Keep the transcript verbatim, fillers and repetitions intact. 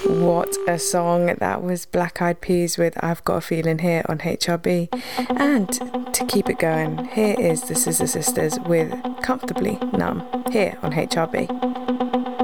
What a song. That was Black Eyed Peas with I've Got a Feeling here on H R B. And to keep it going, here is the Scissor Sisters with Comfortably Numb here on H R B.